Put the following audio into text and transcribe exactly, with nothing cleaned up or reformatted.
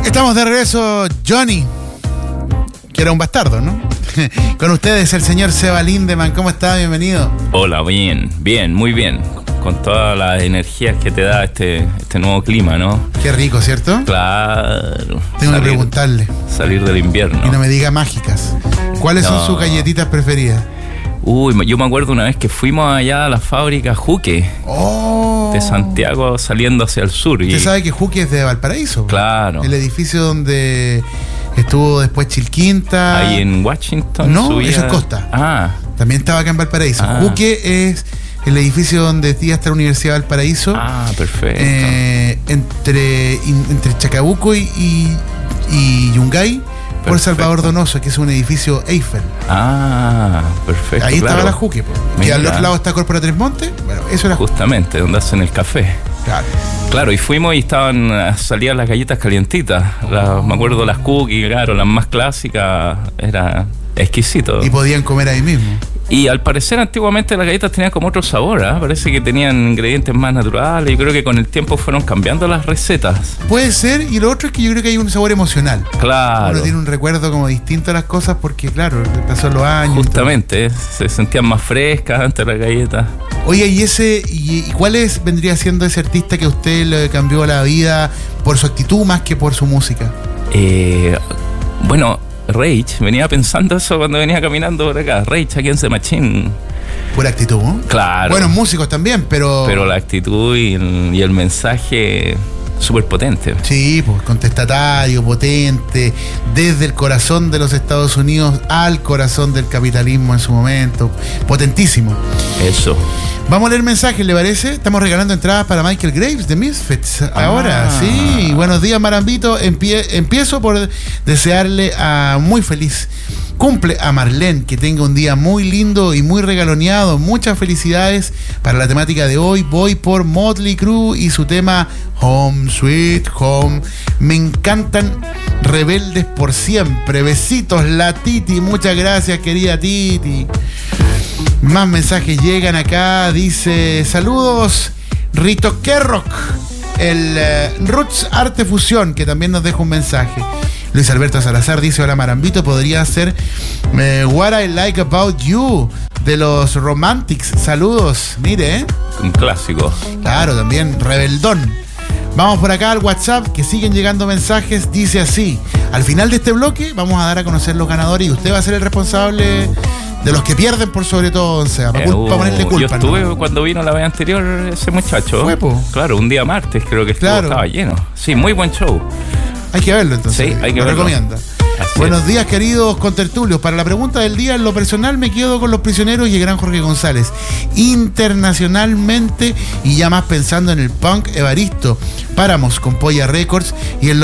Estamos de regreso, Johnny, que era un bastardo, ¿no? Con ustedes el señor Seba Lindemann. ¿Cómo está? Bienvenido. Hola, bien, bien, muy bien. Con todas las energías que te da este, este nuevo clima, ¿no? Qué rico, ¿cierto? Claro. Tengo que preguntarle. Salir del invierno. Y no me diga mágicas. ¿Cuáles no. son sus galletitas preferidas? Uy, yo me acuerdo una vez que fuimos allá a la fábrica Juque. Oh. De Santiago saliendo hacia el sur. Usted y... sabe que Juque es de Valparaíso. Claro. El edificio donde estuvo después Chilquinta. Ahí en Washington. No, subía... eso es Costa. Ah. También estaba acá en Valparaíso. Ah. Juque es el edificio donde día está la Universidad de Valparaíso. Ah, perfecto. Eh, entre, in, entre Chacabuco y, y, y Yungay. Por Salvador Donoso, que es un edificio Eiffel. Ah, perfecto. Ahí claro. estaba la Juque. Y al otro lado está Corpora Tres Montes. Bueno, eso era justamente, donde hacen el café. Claro. Claro, y fuimos y estaban, salían las galletas calientitas. Las, me acuerdo las cookies, claro, las más clásicas. Era exquisito. Y podían comer ahí mismo. Y al parecer antiguamente las galletas tenían como otro sabor, ¿eh? Parece que tenían ingredientes más naturales. Yo creo que con el tiempo fueron cambiando las recetas. Puede ser, y lo otro es que yo creo que hay un sabor emocional. Claro. Uno tiene un recuerdo como distinto a las cosas porque, claro, pasaron los años. Justamente, ¿eh? Se sentían más frescas antes las galletas. Oye, ¿y ese y, y cuál es, vendría siendo ese artista que a usted le cambió la vida por su actitud más que por su música? Eh, bueno... Rage, venía pensando eso cuando venía caminando por acá. Rage Against the Machine. Pura actitud, ¿no? Claro. Buenos músicos también, pero... Pero la actitud y el, y el mensaje súper potente. Sí, pues contestatario, potente, desde el corazón de los Estados Unidos al corazón del capitalismo en su momento. Potentísimo. Eso. Vamos a leer mensajes, ¿le parece? Estamos regalando entradas para Michael Graves de Misfits. Ahora, ah. sí. Buenos días, Marambito. Empie- empiezo por desearle a muy feliz cumple a Marlene, que tenga un día muy lindo y muy regaloneado. Muchas felicidades para la temática de hoy. Voy por Motley Crue y su tema Home Sweet Home. Me encantan Rebeldes por Siempre. Besitos, la Titi. Muchas gracias, querida Titi. Más mensajes llegan acá. Dice, saludos, Rito Kerrock, el uh, Roots Arte Fusión, que también nos deja un mensaje. Luis Alberto Salazar dice, hola Marambito, podría ser eh, What I Like About You de los Romantics. Saludos, mire, ¿eh? Un clásico. Claro, también Rebeldón. Vamos por acá al WhatsApp, que siguen llegando mensajes. Dice así, al final de este bloque vamos a dar a conocer los ganadores y usted va a ser el responsable de los que pierden, por sobre todo, o sea, para, eh, cul- para ponerle culpa. Yo estuve, ¿no? Cuando vino la vez anterior ese muchacho. ¿Fue, po? Claro, un día martes creo que estuvo, Claro. estaba lleno. Sí, muy buen show. Hay que verlo entonces. Sí, hay que lo verlo. recomienda. Así Buenos es. días, queridos contertulios. Para la pregunta del día, en lo personal me quedo con Los Prisioneros y el gran Jorge González. Internacionalmente, y ya más pensando en el punk, Evaristo, Páramos con Polla Records, y en